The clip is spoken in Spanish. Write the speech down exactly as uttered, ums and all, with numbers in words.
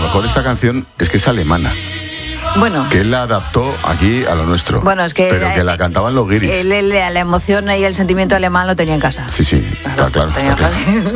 mejor esta canción es que es alemana. Bueno. Que él la adaptó aquí a lo nuestro. Bueno, es que... Pero que la cantaban los guiris. Él, él, la emoción y el sentimiento alemán lo tenía en casa. Sí, sí, está claro. Tenía está claro.